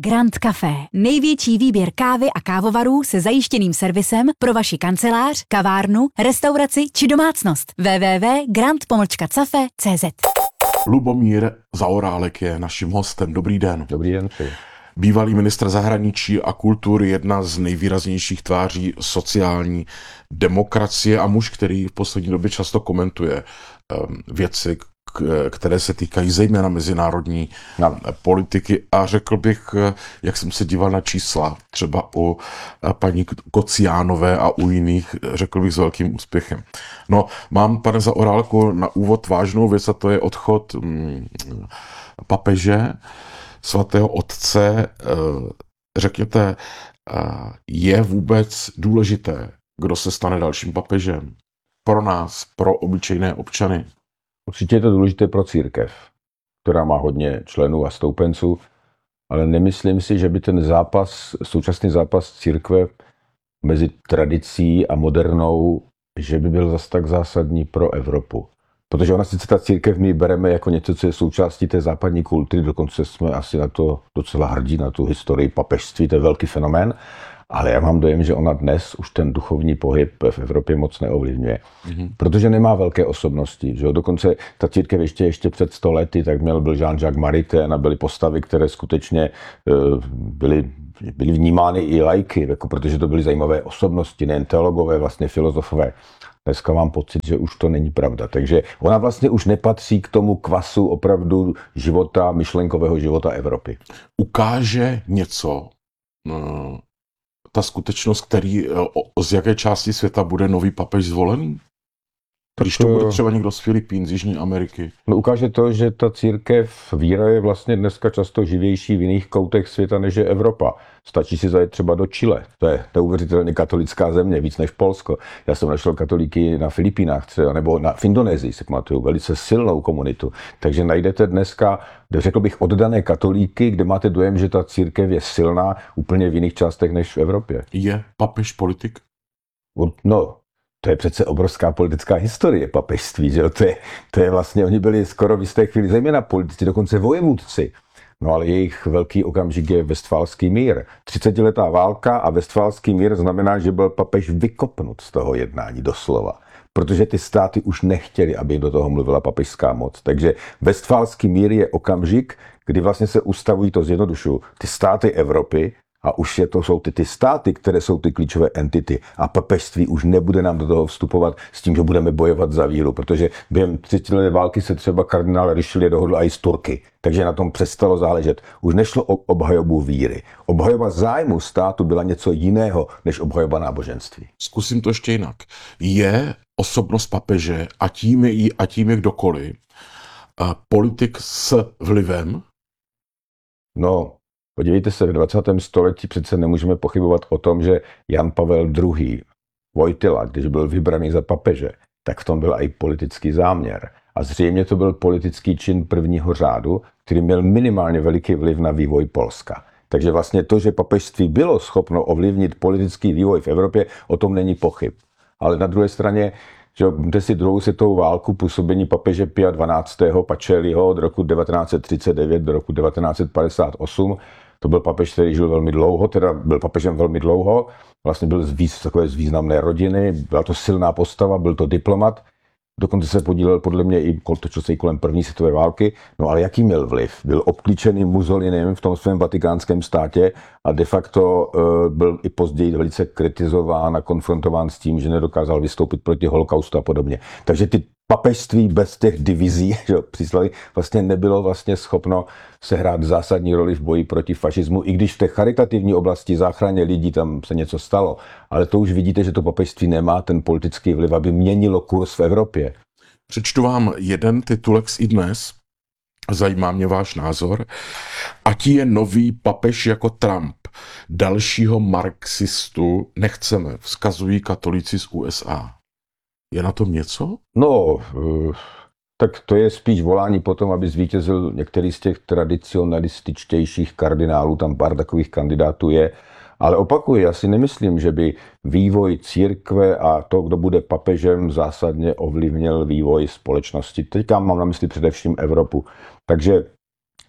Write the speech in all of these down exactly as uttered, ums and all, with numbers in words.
Grand Café. Největší výběr kávy a kávovarů se zajištěným servisem pro vaši kancelář, kavárnu, restauraci či domácnost. w w w tečka grand cafe tečka c z. Lubomír Zaorálek je naším hostem. Dobrý den. Dobrý den. Bývalý ministr zahraničí a kultury, jedna z nejvýraznějších tváří sociální demokracie a muž, který v poslední době často komentuje um, věci, které se týkají zejména mezinárodní no. politiky a řekl bych, jak jsem se díval na čísla, třeba u paní Kociánové a u jiných, řekl bych s velkým úspěchem. No, mám, pane Zaorálku, na úvod vážnou věc a to je odchod hm, papeže, svatého otce. Řekněte, je vůbec důležité, kdo se stane dalším papežem? Pro nás, pro obyčejné občany? Určitě je to důležité pro církev, která má hodně členů a stoupenců, ale nemyslím si, že by ten zápas, současný zápas církve mezi tradicí a modernou, že by byl zas tak zásadní pro Evropu. Protože ona sice ta církev my bereme jako něco, co je součástí té západní kultury, dokonce jsme asi na to docela hrdí, na tu historii papežství, to je velký fenomén, ale já mám dojem, že ona dnes už ten duchovní pohyb v Evropě moc neovlivňuje. Mm-hmm. Protože nemá velké osobnosti. Že jo? Dokonce ta církev ještě, ještě před sto lety, tak měl byl Jean-Jacques Maritain a byly postavy, které skutečně uh, byly, byly vnímány i laiky, jako protože to byly zajímavé osobnosti, nejen teologové, vlastně filozofové. Dneska mám pocit, že už to není pravda. Takže ona vlastně už nepatří k tomu kvasu opravdu života, myšlenkového života Evropy. Ukáže něco, no, ta skutečnost, který, z jaké části světa bude nový papež zvolený? Když to bude třeba někdo z Filipín, z Jižní Ameriky. No, ukáže to, že ta církev, víra je vlastně dneska často živější v jiných koutech světa, než je Evropa. Stačí si zajet třeba do Chile. To je, to je uvěřitelně katolická země, víc než Polsko. Já jsem našel katolíky na Filipínách třeba, nebo na, v Indonésii, se pamatuju, velice silnou komunitu. Takže najdete dneska, řekl bych, oddané katolíky, kde máte dojem, že ta církev je silná úplně v jiných částech než v Evropě. Je papež politik? No, to je přece obrovská politická historie papežství, že jo? To je, to je vlastně, oni byli skoro v jisté chvíli zejména politici, dokonce vojevůdci. No ale jejich velký okamžik je Vestfálský mír. třicetiletá válka a Vestfálský mír znamená, že byl papež vykopnut z toho jednání doslova. Protože ty státy už nechtěli, aby do toho mluvila papežská moc. Takže Vestfálský mír je okamžik, kdy vlastně se ustavují, to zjednodušuju, ty státy Evropy, a už je to, jsou ty, ty státy, které jsou ty klíčové entity. A papežství už nebude nám do toho vstupovat s tím, že budeme bojovat za víru. Protože během třicetileté války se třeba kardinál Richelieu dohodl i s Turky. Takže na tom přestalo záležet. Už nešlo o obhajobu víry. Obhajoba zájmu státu byla něco jiného, než obhajoba náboženství. Zkusím to ještě jinak. Je osobnost papeže, a tím je, a tím je kdokoliv, politik s vlivem? No, podívejte se, v dvacátém století přece nemůžeme pochybovat o tom, že Jan Pavel druhý. Vojtila, když byl vybraný za papeže, tak v tom byl i politický záměr. A zřejmě to byl politický čin prvního řádu, který měl minimálně veliký vliv na vývoj Polska. Takže vlastně to, že papežství bylo schopno ovlivnit politický vývoj v Evropě, o tom není pochyb. Ale na druhé straně, že máte si druhou světovou válku, působení papeže Pia dvanáctého. Pacelliho od roku devatenáct set třicet devět do roku devatenáct set padesát osm. To byl papež, který žil velmi dlouho, teda byl papežem velmi dlouho, vlastně byl z víc, takové z významné rodiny, byla to silná postava, byl to diplomat, dokonce se podílel podle mě i točil se i kolem první světové války, no ale jaký měl vliv? Byl obklíčený Mussolinem v tom svém vatikánském státě a de facto uh, byl i později velice kritizován a konfrontován s tím, že nedokázal vystoupit proti holokaustu a podobně. Takže ty papežství bez těch divizí, že příslavy, vlastně nebylo vlastně schopno sehrát zásadní roli v boji proti fašismu, i když v té charitativní oblasti záchraně lidí tam se něco stalo. Ale to už vidíte, že to papežství nemá ten politický vliv, aby měnilo kurz v Evropě. Přečtu vám jeden titulek z iDnes. Zajímá mě váš názor. Ať je nový papež jako Trump. Dalšího marxistu nechceme, vzkazují katolíci z U S A. Je na tom něco? No, tak to je spíš volání potom, aby zvítězil některý z těch tradicionalističtějších kardinálů, tam pár takových kandidátů je. Ale opakuji, já si nemyslím, že by vývoj církve a to, kdo bude papežem, zásadně ovlivnil vývoj společnosti. Teďka mám na mysli především Evropu. Takže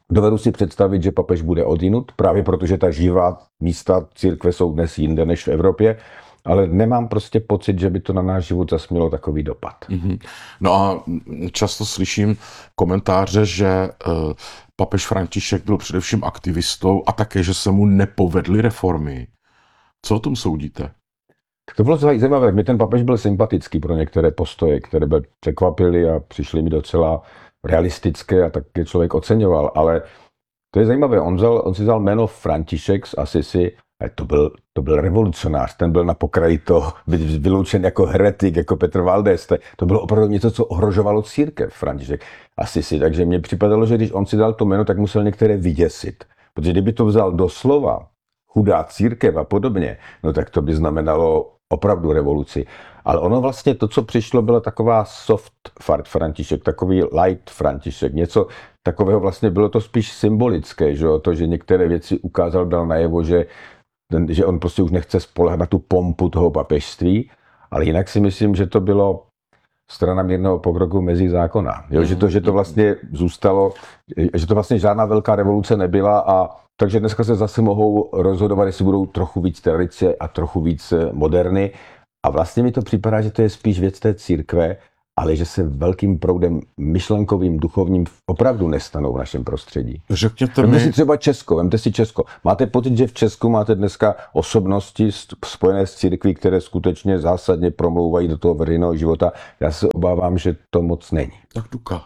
Dovedu si představit, že papež bude odinut, právě protože ta živá místa církve jsou dnes jinde než v Evropě, ale nemám prostě pocit, že by to na náš život zas mělo takový dopad. Mm-hmm. No a často slyším komentáře, že uh, papež František byl především aktivistou a také, že se mu nepovedly reformy. Co o tom soudíte? To bylo zajímavé, mě ten papež byl sympatický pro některé postoje, které by překvapily a přišly mi docela realistické a tak je člověk oceňoval, ale to je zajímavé, on, vzal, on si vzal jméno František z Assisi, to byl, to byl revolucionář, ten byl na pokraji toho vyloučen jako heretik, jako Petr Valdés, to bylo opravdu něco, co ohrožovalo církev, František Assisi, takže mně připadalo, že když on si dal to jméno, tak musel některé vyděsit, protože kdyby to vzal doslova, chudá církev a podobně, no tak to by znamenalo opravdu revoluci. Ale ono vlastně to, co přišlo, byla taková soft fart František, takový light František, něco takového vlastně bylo to spíš symbolické, že to, že některé věci ukázal, dal najevo, že, ten, že on prostě už nechce spoléhat na tu pompu toho papežství, ale jinak si myslím, že to bylo strana mírného pokroku mezi zákona. Jo, že, to, že to vlastně zůstalo, že to vlastně žádná velká revoluce nebyla a takže dneska se zase mohou rozhodovat, jestli budou trochu víc tradice a trochu víc moderny. A vlastně mi to připadá, že to je spíš věc té církve, ale že se velkým proudem myšlenkovým, duchovním opravdu nestanou v našem prostředí. Řekněte Vemte mi... si třeba Česko, vemte si Česko. Máte pocit, že v Česku máte dneska osobnosti spojené s církví, které skutečně zásadně promlouvají do toho veřejného života? Já se obávám, že to moc není. Tak Duka.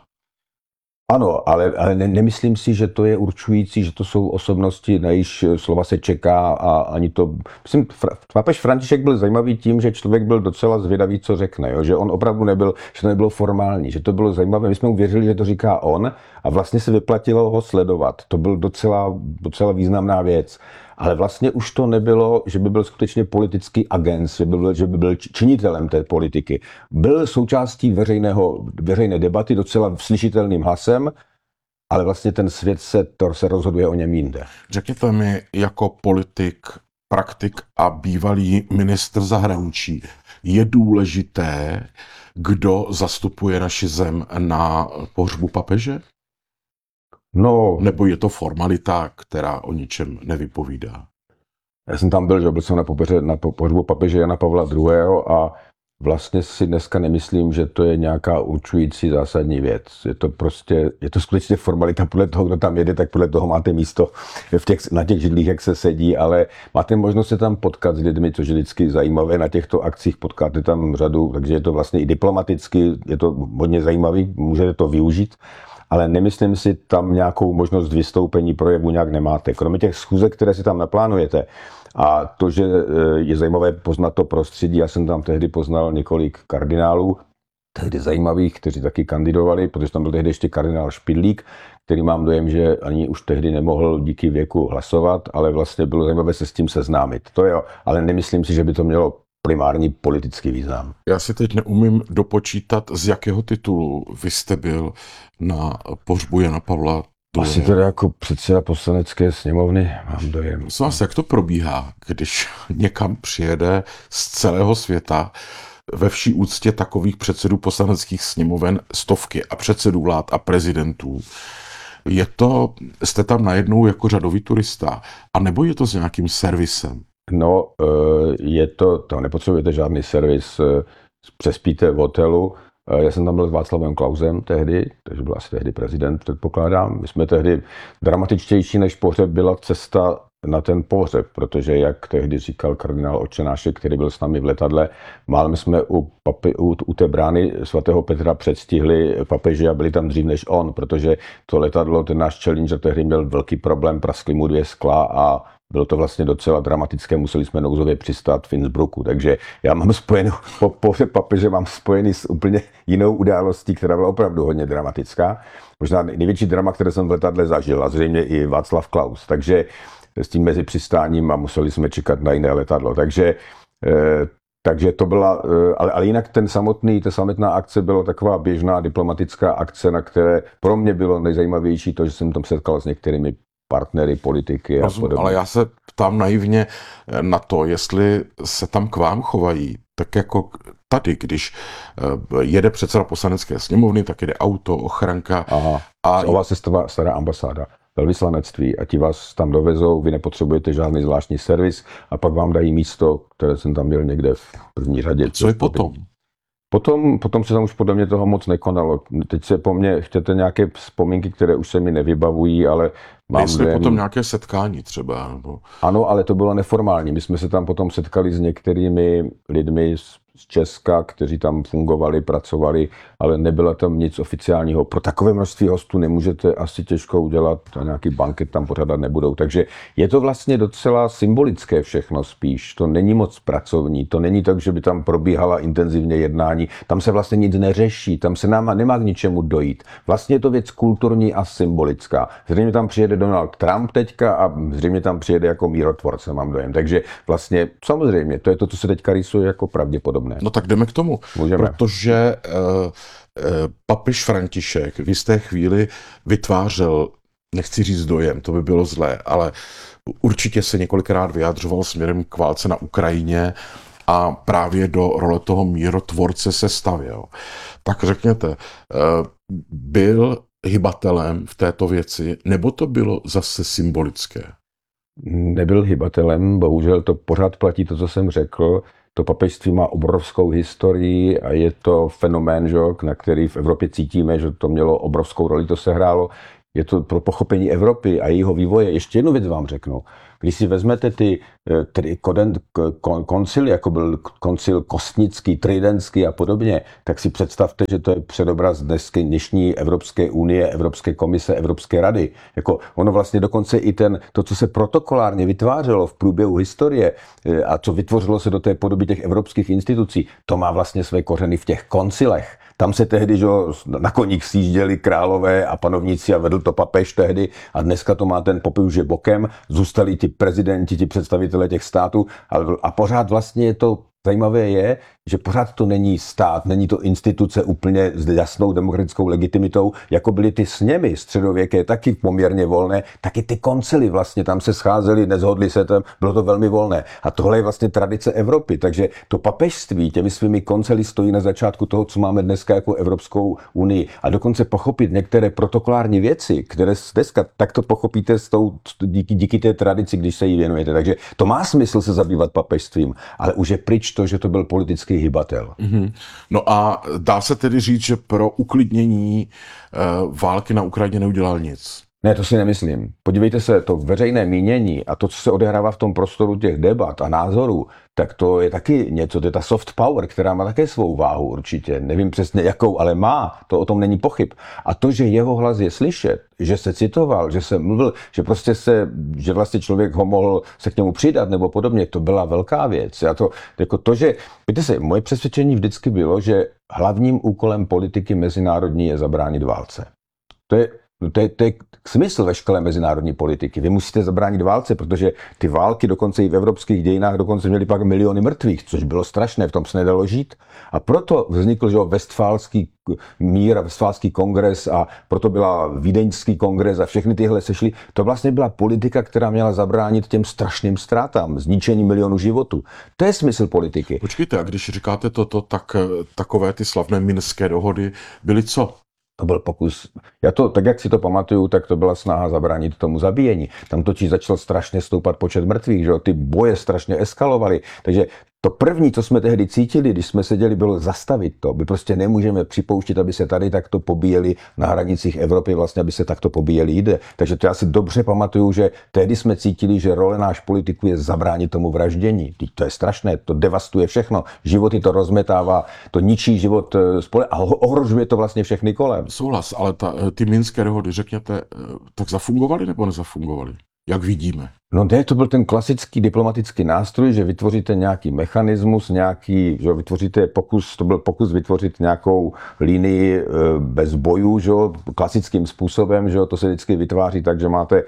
Ano, ale, ale ne, nemyslím si, že to je určující, že to jsou osobnosti, na jejíž slova se čeká a ani to... Myslím, papež František byl zajímavý tím, že člověk byl docela zvědavý, co řekne, jo? Že on opravdu nebyl, že to nebylo formální, že to bylo zajímavé. My jsme mu věřili, že to říká on a vlastně se vyplatilo ho sledovat. To byl docela, docela významná věc. Ale vlastně už to nebylo, že by byl skutečně politický agent, že by byl, že by byl činitelem té politiky. Byl součástí veřejného, veřejné debaty docela slyšitelným hlasem, ale vlastně ten svět se, to se rozhoduje o něm jinde. Řekněte mi, jako politik, praktik a bývalý ministr zahraničí, je důležité, kdo zastupuje naši zem na pohřbu papeže? No, Nebo je to formalita, která o ničem nevypovídá? Já jsem tam byl, že byl jsem na, popeře, na pohřbu papeže Jana Pavla druhého. a vlastně si dneska nemyslím, že to je nějaká určující zásadní věc. Je to prostě, je to skutečně formalita, podle toho, kdo tam jede, tak podle toho máte místo v těch, na těch židlích, jak se sedí, ale máte možnost se tam potkat s lidmi, což je vždycky zajímavé. Na těchto akcích potkáte tam řadu, takže je to vlastně i diplomaticky, je to hodně zajímavý, můžete to využít. Ale nemyslím si, tam nějakou možnost vystoupení projevu nějak nemáte. Kromě těch schůzek, které si tam naplánujete. A to, že je zajímavé poznat to prostředí, já jsem tam tehdy poznal několik kardinálů, tehdy zajímavých, kteří taky kandidovali, protože tam byl tehdy ještě kardinál Špidlík, který mám dojem, že ani už tehdy nemohl díky věku hlasovat, ale vlastně bylo zajímavé se s tím seznámit. To jo, ale nemyslím si, že by to mělo primární politický význam. Já si teď neumím dopočítat, z jakého titulu vy jste byl na pohřbu Jana Pavla druhého. Asi teda jako předseda poslanecké sněmovny mám dojem. Co vás, jak to probíhá, když někam přijede z celého světa ve vší úctě takových předsedů poslaneckých sněmoven stovky a předsedů vlád a prezidentů? Je to, jste tam najednou jako řadový turista, anebo je to s nějakým servisem? No, je to, to nepotřebujete žádný servis, přespíte v hotelu. Já jsem tam byl s Václavem Klausem tehdy, takže byl asi tehdy prezident, předpokládám. My jsme tehdy dramatičtější než pohřeb byla cesta na ten pohřeb, protože jak tehdy říkal kardinál Otčenášek, který byl s námi v letadle, málem jsme u, papi, u, u té brány svatého Petra předstihli papeže a byli tam dřív než on, protože to letadlo, ten náš Challenger tehdy měl velký problém, praskly mu dvě skla a bylo to vlastně docela dramatické, museli jsme nouzově přistát v Innsbrucku, takže já mám spojenou, po pohřeb papeže mám spojený s úplně jinou událostí, která byla opravdu hodně dramatická. Možná největší drama, které jsem v letadle zažil a zřejmě i Václav Klaus, takže s tím mezi přistáním a museli jsme čekat na jiné letadlo, takže eh, takže to byla, ale, ale jinak ten samotný, ta samotná akce byla taková běžná diplomatická akce, na které pro mě bylo nejzajímavější to, že jsem tam setkal s některými partnery, politiky a Rozum, podobně. Ale já se ptám naivně na to, jestli se tam k vám chovají, tak jako tady, když jede předseda poslanecké sněmovny, tak jede auto, ochranka. Aha, a o vás se stará ambasáda. velvyslanectví a ti vás tam dovezou, vy nepotřebujete žádný zvláštní servis a pak vám dají místo, které jsem tam měl někde v první řadě. Co je potom? Potom, potom se tam už podle mě toho moc nekonalo. Teď se po mně chcete nějaké vzpomínky, které už se mi nevybavují, ale mám Jestli dojem... potom nějaké setkání třeba? Nebo... Ano, ale to bylo neformální. My jsme se tam potom setkali s některými lidmi z z Česka, kteří tam fungovali, pracovali, ale nebylo tam nic oficiálního. Pro takové množství hostů nemůžete asi těžko udělat a nějaký banket tam pořádat nebudou. Takže je to vlastně docela symbolické všechno spíš. To není moc pracovní, to není tak, že by tam probíhala intenzivně jednání. Tam se vlastně nic neřeší, tam se nám nemá k ničemu dojít. Vlastně je to věc kulturní a symbolická. Zřejmě tam přijede Donald Trump teďka a zřejmě tam přijede jako mírotvorce, mám dojem. Takže vlastně samozřejmě, to je to, co se teďka rýsuje jako pravděpodobné. No tak jdeme k tomu, Můžeme. protože uh, uh, papež František v jisté chvíli vytvářel, nechci říct dojem, to by bylo zlé, ale určitě se několikrát vyjadřoval směrem k válce na Ukrajině a právě do role toho mírotvorce se stavěl. Tak řekněte, uh, byl hybatelem v této věci, nebo to bylo zase symbolické? Nebyl hybatelem, bohužel to pořád platí to, co jsem řekl. To papežství má obrovskou historii a je to fenomén, že, na který v Evropě cítíme, že to mělo obrovskou roli, to se hrálo. Je to pro pochopení Evropy a jejího vývoje. Ještě jednu věc vám řeknu. Když si vezmete ty, ty kon, koncily, jako byl koncil Kostnický, Tridentský a podobně, tak si představte, že to je předobraz dnesky, dnešní Evropské unie, Evropské komise, Evropské rady. Jako ono vlastně dokonce i ten, to, co se protokolárně vytvářelo v průběhu historie a co vytvořilo se do té podoby těch evropských institucí, to má vlastně své kořeny v těch koncilech. Tam se tehdy, že na koních sjížděli králové a panovníci a vedl to papež tehdy a dneska to má ten popel, že bokem, zůstali ti prezidenti, ti představitelé těch států a, a pořád vlastně je to zajímavé je, že pořád to není stát, není to instituce úplně s jasnou demokratickou legitimitou, jako byly ty sněmy středověké, taky poměrně volné, taky ty koncily vlastně, tam se scházeli, nezhodli se tam, bylo to velmi volné. A tohle je vlastně tradice Evropy, takže to papežství těmi svými koncily stojí na začátku toho, co máme dneska jako Evropskou unii. A dokonce pochopit některé protokolární věci, které dneska, tak to pochopíte s tou, díky, díky té tradici, když se jí věnujete. Takže to má smysl se zabývat papežstvím, ale už je pryč to, že to byl politický hybatel. Mm-hmm. No a dá se tedy říct, že pro uklidnění uh, války na Ukrajině neudělal nic? Ne, to si nemyslím. Podívejte se, to veřejné mínění a to, co se odehrává v tom prostoru těch debat a názorů, tak to je taky něco, to je ta soft power, která má také svou váhu určitě. Nevím přesně jakou, ale má, to o tom není pochyb. A to, že jeho hlas je slyšet, že se citoval, že se mluvil, že prostě se, že vlastně člověk ho mohl se k němu přidat nebo podobně, to byla velká věc. A to, jako to, že, víte se, moje přesvědčení vždycky bylo, že hlavním úkolem politiky mezinárodní je zabránit válce. To je No to je, to je smysl veškeré mezinárodní politiky. Vy musíte zabránit válce, protože ty války dokonce i v evropských dějinách dokonce měly pak miliony mrtvých, což bylo strašné, v tom se nedalo žít. A proto vznikl že, Westfálský mír a Westfálský kongres a proto byla Vídeňský kongres a všechny tyhle sešly. To vlastně byla politika, která měla zabránit těm strašným ztrátám, zničení milionů životů. To je smysl politiky. Počkejte, a když říkáte toto, tak takové ty slavné minské dohody byly co? To byl pokus. Já to, tak jak si to pamatuju, tak to byla snaha zabránit tomu zabíjení. Tam totiž začal strašně stoupat počet mrtvých, že ty boje strašně eskalovaly. Takže to první, co jsme tehdy cítili, když jsme seděli, bylo zastavit to. My prostě nemůžeme připouštět, aby se tady takto pobíjeli na hranicích Evropy, vlastně, aby se takto pobíjeli jde. Takže to já si dobře pamatuju, že tehdy jsme cítili, že role náš politiků je zabránit tomu vraždění. To je strašné, to devastuje všechno. Životy to rozmetává, to ničí život spole a ohrožuje to vlastně všechny kolem. Souhlas, ale ta, ty minské dohody, řekněte, tak zafungovaly nebo nezafungovaly? Jak vidíme? No ne, to byl ten klasický diplomatický nástroj, že vytvoříte nějaký mechanismus, nějaký, že vytvoříte pokus, to byl pokus vytvořit nějakou linii bez bojů, že klasickým způsobem, že to se vždycky vytváří tak, že máte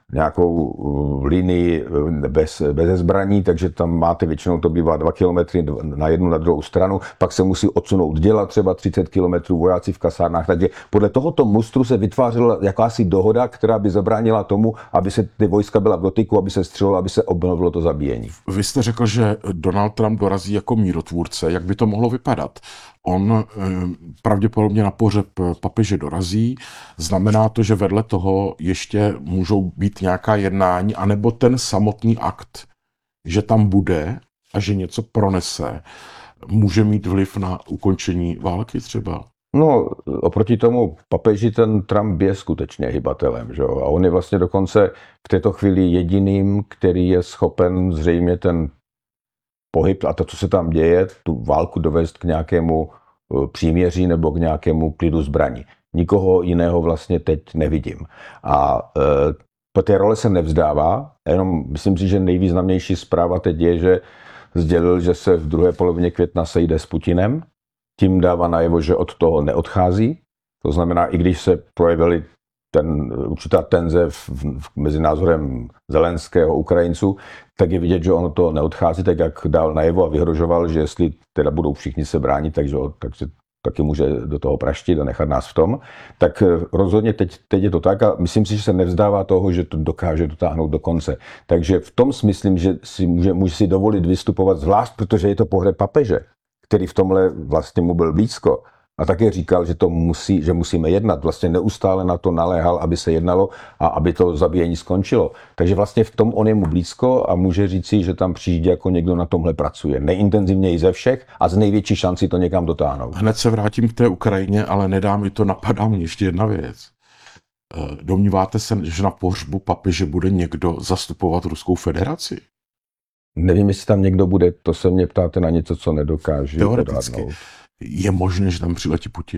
nějakou linii bez, bez zbraní, takže tam máte většinou, to bývá dva kilometry na jednu, na druhou stranu, pak se musí odsunout děla třeba třicet kilometrů, vojáci v kasárnách, takže podle tohoto mustru se vytvářela jakási dohoda, která by zabránila tomu, aby se ty vojska byla v dotyku, aby se střelilo, aby se obnovilo to zabíjení. Vy jste řekl, že Donald Trump dorazí jako mírotvůrce, jak by to mohlo vypadat? on pravděpodobně na pohřeb papeže dorazí. Znamená to, že vedle toho ještě můžou být nějaká jednání, anebo ten samotný akt, že tam bude a že něco pronese, může mít vliv na ukončení války třeba? No, oproti tomu papeži ten Trump je skutečně hybatelem, že jo? A on je vlastně dokonce v této chvíli jediným, který je schopen zřejmě ten pohyb a to, co se tam děje, tu válku dovést k nějakému příměří nebo k nějakému klidu zbraní. Nikoho jiného vlastně teď nevidím. A e, po té role se nevzdává, jenom myslím si, že nejvýznamnější zpráva teď je, že sdělil, že se v druhé polovině května sejde s Putinem, tím dává najevo, že od toho neodchází. To znamená, i když se projevily ten, určitá tenze v, v, mezi názorem Zelenského Ukrajinců, tak je vidět, že on to neodchází, tak jak dal najevo a vyhrožoval, že jestli teda budou všichni se bránit, takže, takže taky může do toho praštit a nechat nás v tom. Tak rozhodně teď, teď je to tak a myslím si, že se nevzdává toho, že to dokáže dotáhnout do konce. Takže v tom smyslím, že si může, může si dovolit vystupovat zvlášť, protože je to pohřeb papeže, který v tomhle vlastně mu byl blízko. A také říkal, že to musí, že musíme jednat. Vlastně neustále na to naléhal, aby se jednalo a aby to zabíjení skončilo. Takže vlastně v tom on je mu blízko a může říci, že tam přijde jako někdo na tomhle pracuje. Nejintenzivněji ze všech a z největší šanci to někam dotáhnout. Hned se vrátím k té Ukrajině, ale nedá mi to, napadá mě ještě jedna věc. Domníváte se, že na pohřbu papeže bude někdo zastupovat Ruskou federaci? Nevím, jestli tam někdo bude, to se mě ptáte na něco, co nedokážu. Teoreticky. Odhadnout. Je možné, že tam přiletí Putin?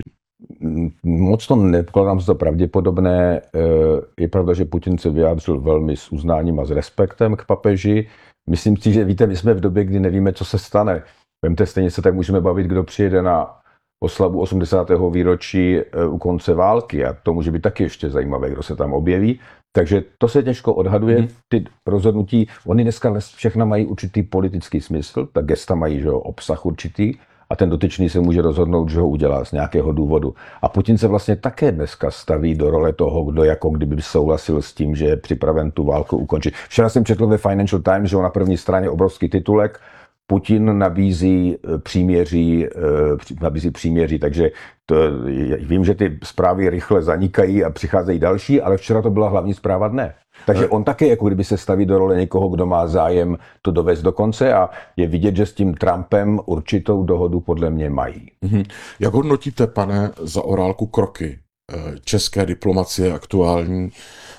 Moc to nepokladám za to pravděpodobné. Je pravda, že Putin se vyjádřil velmi s uznáním a s respektem k papeži. Myslím si, že víte, my jsme v době, kdy nevíme, co se stane. Vemte, stejně se tak můžeme bavit, kdo přijede na oslavu osmdesátého výročí u konce války a to může být taky ještě zajímavé, kdo se tam objeví. Takže to se těžko odhaduje, hmm. ty rozhodnutí. Oni dneska všechna mají určitý politický smysl, ta gesta mají, že jo, obsah určitý a ten dotyčný se může rozhodnout, že ho udělá z nějakého důvodu. A Putin se vlastně také dneska staví do role toho, kdo jako kdyby souhlasil s tím, že je připraven tu válku ukončit. Včera jsem četl ve Financial Times, že na první straně obrovský titulek, Putin nabízí příměří, nabízí příměří, takže to, vím, že ty zprávy rychle zanikají a přicházejí další, ale včera to byla hlavní zpráva dne. Takže on také jako kdyby se staví do role někoho, kdo má zájem to dovést do konce a je vidět, že s tím Trumpem určitou dohodu podle mě mají. Mhm. Jak hodnotíte, pane Zaorálku, kroky české diplomacie aktuální,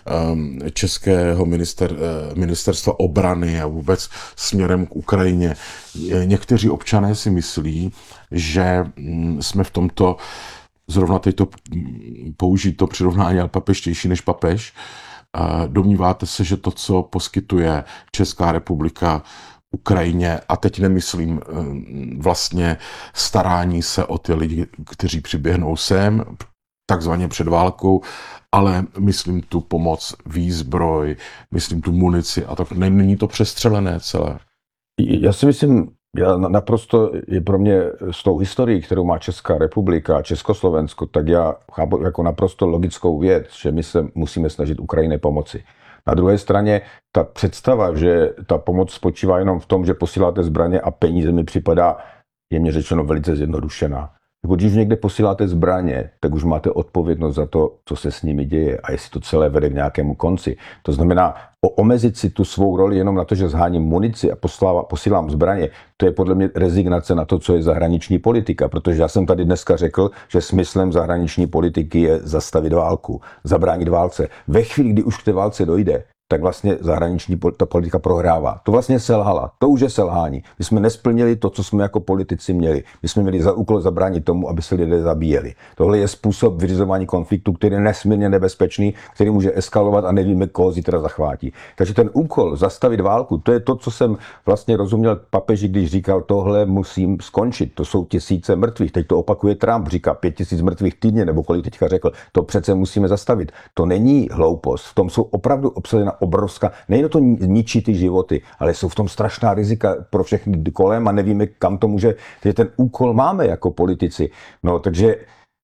českého minister, ministerstva obrany a vůbec směrem k Ukrajině? Někteří občané si myslí, že jsme v tomto, zrovna teď to použít to přirovnání, ale papeštější než papež. Domníváte se, že to, co poskytuje Česká republika Ukrajině, a teď nemyslím vlastně starání se o ty lidi, kteří přiběhnou sem, takzvaně před válkou, ale myslím tu pomoc, výzbroj, myslím tu munici a tak. Není to přestřelené celé? Já si myslím, já naprosto je pro mě s tou historií, kterou má Česká republika a Československo, tak já chápu jako naprosto logickou věc, že my se musíme snažit Ukrajině pomoci. Na druhé straně ta představa, že ta pomoc spočívá jenom v tom, že posíláte zbraně a peníze mi připadá, je mě řečeno, velice zjednodušená. Když někde posíláte zbraně, tak už máte odpovědnost za to, co se s nimi děje a jestli to celé vede k nějakému konci. To znamená, omezit si tu svou roli jenom na to, že zháním munici a posílám zbraně, to je podle mě rezignace na to, co je zahraniční politika, protože já jsem tady dneska řekl, že smyslem zahraniční politiky je zastavit válku, zabránit válce. Ve chvíli, kdy už k té válce dojde, tak vlastně zahraniční ta politika prohrává. To vlastně selhala. To už je selhání. My jsme nesplnili to, co jsme jako politici měli. My jsme měli za úkol zabránit tomu, aby se lidé zabíjeli. Tohle je způsob vyřizování konfliktu, který je nesmírně nebezpečný, který může eskalovat a nevíme, koho zítra zachvátí. Takže ten úkol zastavit válku, to je to, co jsem vlastně rozuměl papeži, když říkal, tohle musím skončit. To jsou tisíce mrtvých. Teď to opakuje Trump, říká pět tisíc mrtvých týdně, nebo kolik teďka řekl. To přece musíme zastavit. To není hloupost. V tom jsou opravdu obsažena obrovská, nejen to ničí ty životy, ale jsou v tom strašná rizika pro všechny kolem a nevíme, kam to může, takže ten úkol máme jako politici. No, takže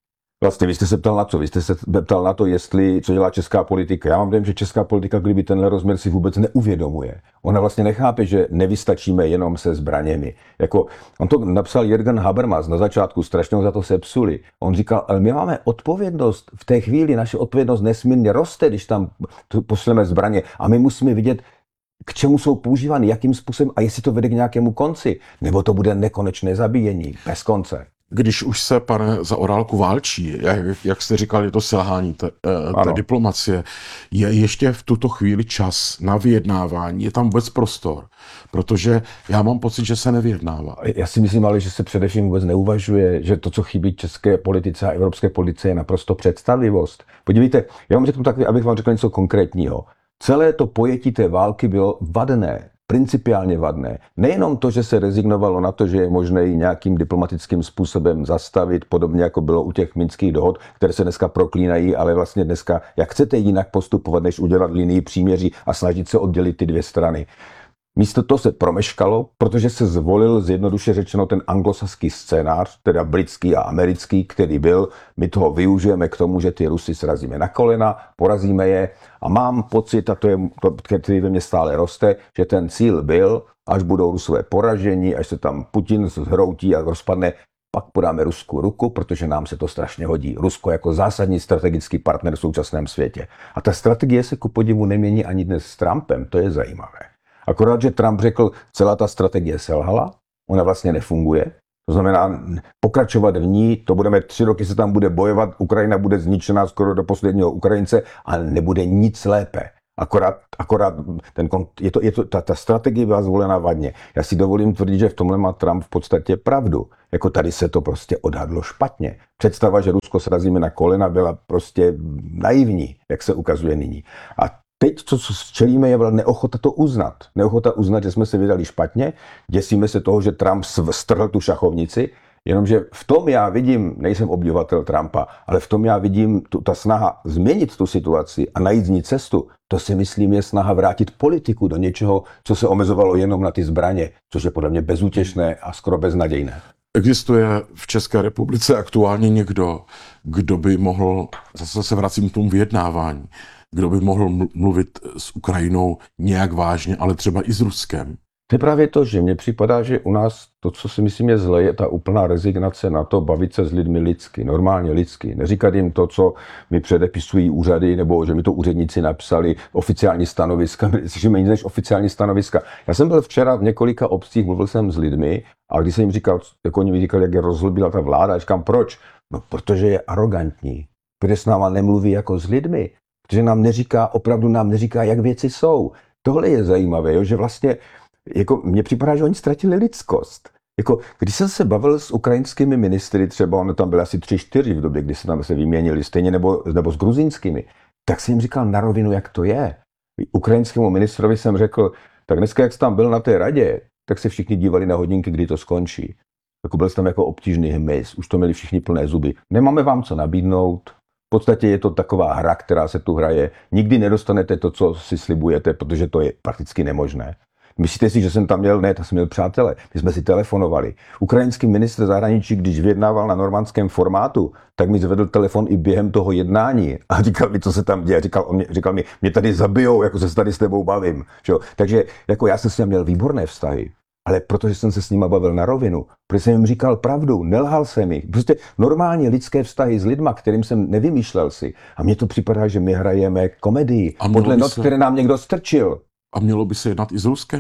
Vlastně vy jste se ptal na co? Vy jste se ptal na to, jestli, co dělá česká politika. Já mám dojem, že česká politika, kdyby tenhle rozměr si vůbec neuvědomuje. Ona vlastně nechápe, že nevystačíme jenom se zbraněmi. Jako, on to napsal Jürgen Habermas na začátku, strašně za to se psuli. On říkal, ale my máme odpovědnost, v té chvíli naše odpovědnost nesmírně roste, když tam pošleme zbraně a my musíme vidět, k čemu jsou používány, jakým způsobem a jestli to vede k nějakému konci, nebo to bude nekonečné zabíjení, bez konce. Když už se, pane Zaorálku, válčí, jak, jak jste říkal, je to selhání té, té diplomacie, je ještě v tuto chvíli čas na vyjednávání, je tam vůbec prostor, protože já mám pocit, že se nevyjednává. Já si myslím ale, že se především vůbec neuvažuje, že to, co chybí české politice a evropské politice, je naprosto představivost. Podívejte, já vám řeknu tak, abych vám řekl něco konkrétního. Celé to pojetí té války bylo vadné, principiálně vadné. Nejenom to, že se rezignovalo na to, že je možné ji nějakým diplomatickým způsobem zastavit, podobně jako bylo u těch minských dohod, které se dneska proklínají, ale vlastně dneska, jak chcete jinak postupovat, než udělat linii příměří a snažit se oddělit ty dvě strany. Místo toho se promeškalo, protože se zvolil zjednoduše řečeno ten anglosaský scénář, teda britský a americký, který byl, my toho využijeme k tomu, že ty Rusy srazíme na kolena, porazíme je a mám pocit, a to je to, který ve mně stále roste, že ten cíl byl, až budou Rusové poraženi, až se tam Putin zhroutí a rozpadne, pak podáme Rusku ruku, protože nám se to strašně hodí. Rusko jako zásadní strategický partner v současném světě. A ta strategie se ku podivu nemění ani dnes s Trumpem, to je zajímavé. Akorát, že Trump řekl, celá ta strategie selhala, ona vlastně nefunguje, to znamená pokračovat v ní, to budeme tři roky se tam bude bojovat, Ukrajina bude zničená skoro do posledního Ukrajince a nebude nic lépe. Akorát, akorát ten, je to, je to, ta, ta strategie byla zvolena vadně. Já si dovolím tvrdit, že v tomhle má Trump v podstatě pravdu. Jako tady se to prostě odhadlo špatně. Představa, že Rusko srazíme na kolena, byla prostě naivní, jak se ukazuje nyní. A teď, co čelíme, je neochota to uznat. Neochota uznat, že jsme se vydali špatně, děsíme se toho, že Trump strhl tu šachovnici, jenomže v tom já vidím, nejsem obdivatel Trumpa, ale v tom já vidím tu, ta snaha změnit tu situaci a najít z ní cestu. To si myslím je snaha vrátit politiku do něčeho, co se omezovalo jenom na ty zbraně, což je podle mě bezútěšné a skoro beznadějné. Existuje v České republice aktuálně někdo, kdo by mohl, zase se vracím k tomu vyjednávání, kdo by mohl mluvit s Ukrajinou nějak vážně, ale třeba i s Ruskem? To je právě to, že mně připadá, že u nás to, co si myslím je zlé, je ta úplná rezignace na to bavit se s lidmi lidsky, normálně lidsky. Neříkat jim to, co mi předepisují úřady, nebo že mi to úředníci napsali, oficiální stanoviska, slyšíme nic než oficiální stanoviska. Já jsem byl včera v několika obcích, mluvil jsem s lidmi a když jsem jim říkal, jako oni mi říkali, jak je rozlobila ta vláda, a říkám, proč? No, protože je arrogantní, protože s náma nemluví jako s lidmi, protože nám neříká, opravdu nám neříká, jak věci jsou. Tohle je zajímavé, jo, že vlastně jako mně připadá, že oni ztratili lidskost. Jako, když jsem se bavil s ukrajinskými ministry, třeba ono tam byly asi tři, čtyři v době, kdy se tam se vyměnili, stejně nebo, nebo s gruzínskými, tak jsem jim říkal na rovinu, jak to je. Ukrajinskému ministrovi jsem řekl, tak dneska, jak jsi tam byl na té radě, tak se všichni dívali na hodinky, kdy to skončí. Jako byl jsi tam jako obtížný hmyz, už to měli všichni plné zuby. Nemáme vám co nabídnout. V podstatě je to taková hra, která se tu hraje. Nikdy nedostanete to, co si slibujete, protože to je prakticky nemožné. Myslíte si, že jsem tam měl? Ne, tak jsem měl přátelé. My jsme si telefonovali. Ukrajinský ministr zahraničí, když vyjednával na normandském formátu, tak mi zvedl telefon i během toho jednání a říkal mi, co se tam děje. Říkal, on mě, říkal mi, mě tady zabijou, jako se tady s tebou bavím. Že? Takže jako já jsem s ním měl výborné vztahy, ale protože jsem se s nima bavil na rovinu, protože jsem jim říkal pravdu, nelhal jsem jich. Prostě normálně lidské vztahy s lidma, kterým jsem nevymýšlel si. A mně to připadá, že my hrajeme komedii podle not, se... které nám někdo strčil. A mělo by se jednat i s Ruskem?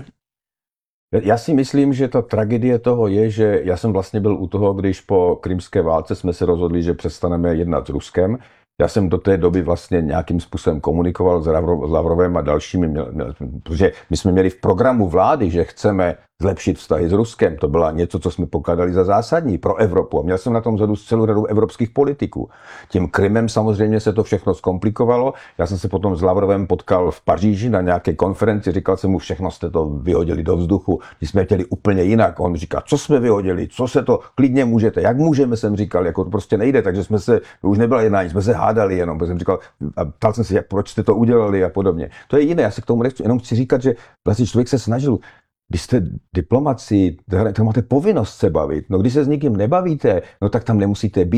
Já si myslím, že ta tragédie toho je, že já jsem vlastně byl u toho, když po krymské válce jsme se rozhodli, že přestaneme jednat s Ruskem. Já jsem do té doby vlastně nějakým způsobem komunikoval s Lavrovem a dalšími, měl, měl, protože my jsme měli v programu vlády, že chceme zlepšit vztahy s Ruskem. To byla něco, co jsme pokládali za zásadní pro Evropu. A měl jsem na tom zhodu s celou řadou evropských politiků. Tím Krymem samozřejmě se to všechno zkomplikovalo. Já jsem se potom s Lavrovem potkal v Paříži na nějaké konferenci, říkal jsem mu, všechno jste to vyhodili do vzduchu, když jsme chtěli úplně jinak. On říká, co jsme vyhodili, co se to, klidně můžete, jak můžeme, jsem říkal, jako to prostě nejde, takže jsme se, už nebyla jednání, jsme se hádali jenom, protože jsem říkal, a ptal jsem se, jak, proč jste to udělali a podobně. To je jiné, já se k tomu nechci, jenom chci říkat, že vlastně člověk se snažil. Když jste diplomaci, tak máte povinnost se bavit. No když se s nikým nebavíte, no tak tam nemusíte být.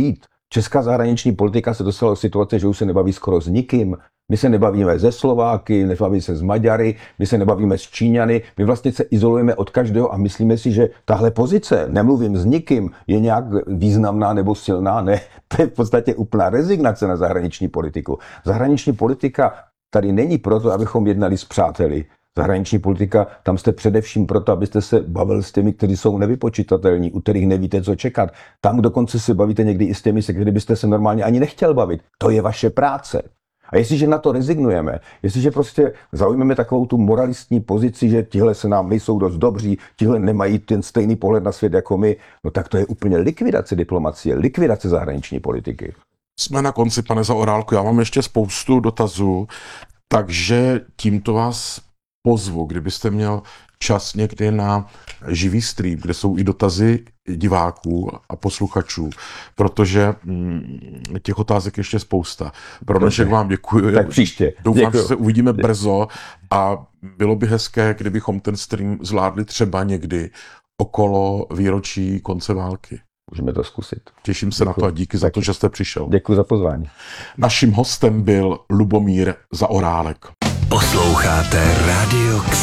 Česká zahraniční politika se dostala do situace, že už se nebaví skoro s nikým. My se nebavíme ze Slováky, nebavíme se s Maďary, my se nebavíme s Číňany, my vlastně se izolujeme od každého a myslíme si, že tahle pozice, nemluvím s nikým, je nějak významná nebo silná. Ne, to je v podstatě úplná rezignace na zahraniční politiku. Zahraniční politika tady není proto, abychom jednali s přáteli. Zahraniční politika, tam jste především proto, abyste se bavil s těmi, kteří jsou nevypočitatelní, u kterých nevíte, co čekat. Tam dokonce se bavíte někdy i s těmi, se kterými byste se normálně ani nechtěl bavit. To je vaše práce. A jestliže na to rezignujeme, jestliže prostě zaujmeme takovou tu moralistní pozici, že tihle se nám nejsou dost dobří, tihle nemají ten stejný pohled na svět jako my, no tak to je úplně likvidace diplomacie, likvidace zahraniční politiky. Jsme na konci, pane Zaorálku, já mám ještě spoustu dotazů, takže tímto vás pozvu, kdybyste měl čas někdy na živý stream, kde jsou i dotazy diváků a posluchačů, protože hm, těch otázek ještě spousta. Pro dnešek vám děkuji. Tak příště. Doufám, děkuji. že se uvidíme brzo a bylo by hezké, kdybychom ten stream zvládli třeba někdy okolo výročí konce války. Můžeme to zkusit. Těším se děkuji. na to a díky za to, že jste přišel. Děkuji za pozvání. Naším hostem byl Lubomír Zaorálek. Posloucháte Radio